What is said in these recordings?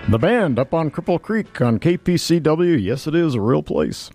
The band up on Cripple Creek on KPCW. Yes, it is a real place.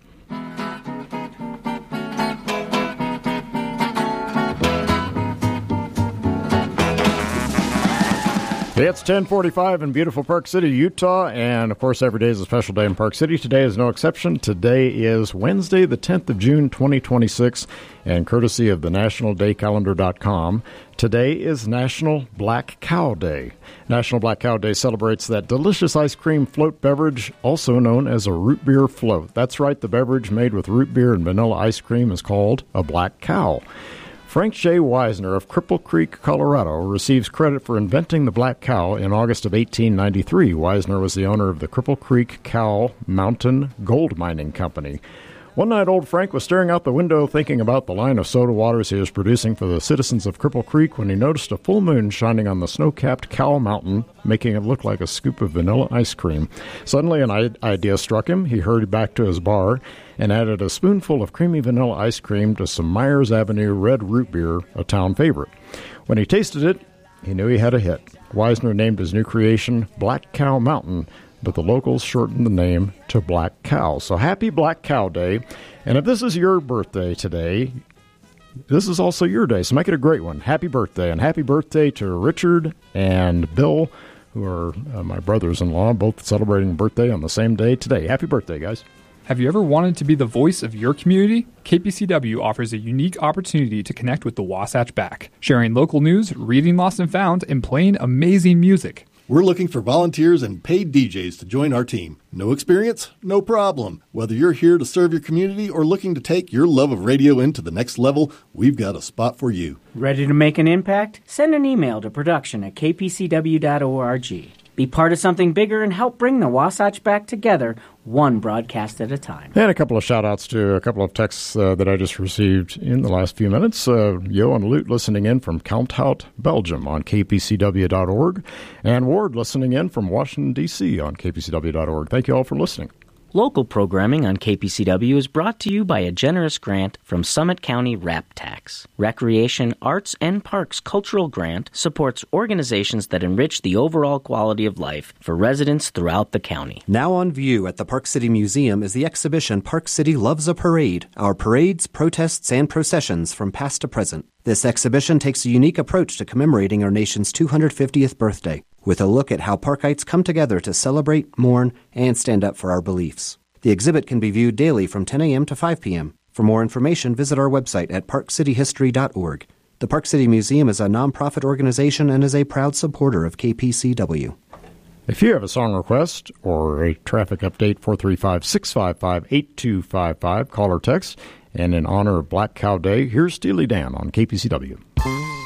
It's 10:45 in beautiful Park City, Utah, and of course every day is a special day in Park City. Today is no exception. Today is Wednesday, the 10th of June, 2026, and courtesy of the nationaldaycalendar.com, today is National Black Cow Day. National Black Cow Day celebrates that delicious ice cream float beverage, also known as a root beer float. That's right, the beverage made with root beer and vanilla ice cream is called a Black Cow. Frank J. Wisner of Cripple Creek, Colorado, receives credit for inventing the Black Cow in August of 1893. Wisner was the owner of the Cripple Creek Cow Mountain Gold Mining Company. One night, old Frank was staring out the window thinking about the line of soda waters he was producing for the citizens of Cripple Creek when he noticed a full moon shining on the snow-capped Cow Mountain, making it look like a scoop of vanilla ice cream. Suddenly, an idea struck him. He hurried back to his bar and added a spoonful of creamy vanilla ice cream to some Myers Avenue red root beer, a town favorite. When he tasted it, he knew he had a hit. Wisner named his new creation Black Cow Mountain, but the locals shortened the name to Black Cow. So happy Black Cow Day. And if this is your birthday today, this is also your day, so make it a great one. Happy birthday. And happy birthday to Richard and Bill, who are my brothers-in-law, both celebrating birthday on the same day today. Happy birthday, guys. Have you ever wanted to be the voice of your community? KPCW offers a unique opportunity to connect with the Wasatch Back, sharing local news, reading Lost and Found, and playing amazing music. We're looking for volunteers and paid DJs to join our team. No experience? No problem. Whether you're here to serve your community or looking to take your love of radio into the next level, we've got a spot for you. Ready to make an impact? Send an email to production@kpcw.org. Be part of something bigger and help bring the Wasatch Back together, one broadcast at a time. And a couple of shout-outs to a couple of texts that I just received in the last few minutes. Yo and Lute listening in from Kalmthout, Belgium on kpcw.org. And Ward listening in from Washington, D.C. on kpcw.org. Thank you all for listening. Local programming on KPCW is brought to you by a generous grant from Summit County RAP Tax. Recreation, Arts, and Parks Cultural Grant supports organizations that enrich the overall quality of life for residents throughout the county. Now on view at the Park City Museum is the exhibition Park City Loves a Parade, our parades, protests, and processions from past to present. This exhibition takes a unique approach to commemorating our nation's 250th birthday, with a look at how Parkites come together to celebrate, mourn, and stand up for our beliefs. The exhibit can be viewed daily from 10 a.m. to 5 p.m. For more information, visit our website at parkcityhistory.org. The Park City Museum is a nonprofit organization and is a proud supporter of KPCW. If you have a song request or a traffic update, 435-655-8255, call or text. And in honor of Black Cow Day, here's Steely Dan on KPCW.